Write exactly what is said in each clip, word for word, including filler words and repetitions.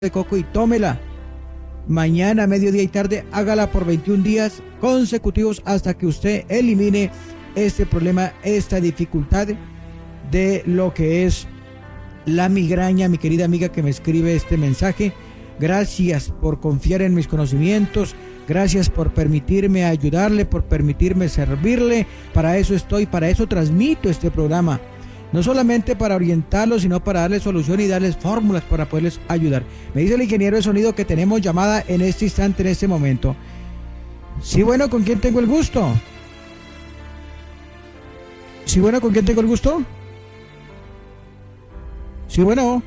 de coco y tómela. Mañana, mediodía y tarde, hágala por veintiún días consecutivos hasta que usted elimine este problema, esta dificultad de lo que es la migraña. Mi querida amiga que me escribe este mensaje, gracias por confiar en mis conocimientos, gracias por permitirme ayudarle, por permitirme servirle. Para eso estoy, para eso transmito este programa. No solamente para orientarlos, sino para darles solución y darles fórmulas para poderles ayudar. Me dice el ingeniero de sonido que tenemos llamada en este instante, en este momento. Sí, bueno, ¿con quién tengo el gusto? Sí, bueno, ¿con quién tengo el gusto? Sí, bueno.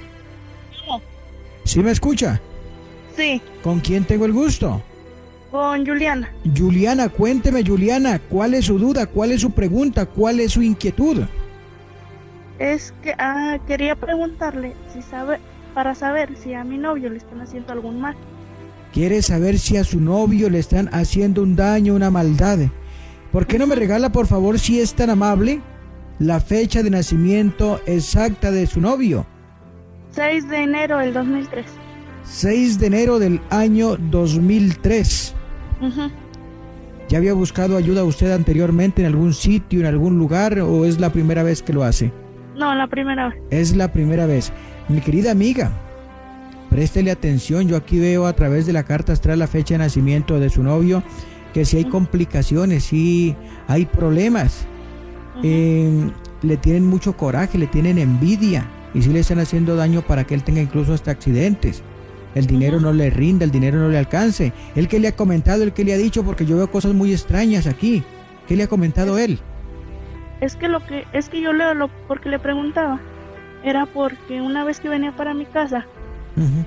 ¿Sí me escucha? Sí. ¿Con quién tengo el gusto? Con Juliana. Juliana, cuénteme, Juliana, ¿cuál es su duda? ¿Cuál es su pregunta? ¿Cuál es su inquietud? Es que ah, quería preguntarle si sabe, para saber si a mi novio le están haciendo algún mal. ¿Quiere saber si a su novio le están haciendo un daño, una maldad? ¿Por qué no me regala, por favor, si es tan amable, la fecha de nacimiento exacta de su novio? seis de enero del dos mil tres. seis de enero del año dos mil tres. Uh-huh. ¿Ya había buscado ayuda usted anteriormente en algún sitio, en algún lugar, o es la primera vez que lo hace? No, la primera vez. Es la primera vez. Mi querida amiga, préstele atención. Yo aquí veo a través de la carta astral la fecha de nacimiento de su novio, que si hay complicaciones, si hay problemas, uh-huh. eh, le tienen mucho coraje, le tienen envidia, y si le están haciendo daño para que él tenga incluso hasta accidentes. El dinero uh-huh. no le rinda, el dinero no le alcance. ¿El que le ha comentado, el que le ha dicho? Porque yo veo cosas muy extrañas aquí. ¿Qué le ha comentado él? Es que lo que es que yo leo lo porque le preguntaba era porque una vez que venía para mi casa, uh-huh.